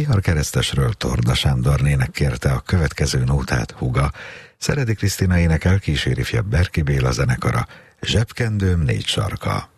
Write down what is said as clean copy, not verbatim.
Bihar Keresztesről Torda Sándornének kérte a következő nótát húga, Szeredi Krisztina énekel, kíséri fia Berki Béla zenekara, Zsebkendőm négy sarka.